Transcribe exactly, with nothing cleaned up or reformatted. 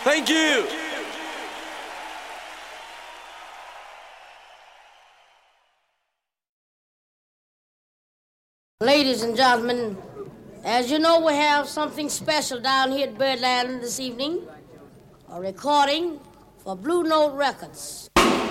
Thank you. Ladies and gentlemen, as you know, we have something special down here at Birdland this evening, a recording for Blue Note Records.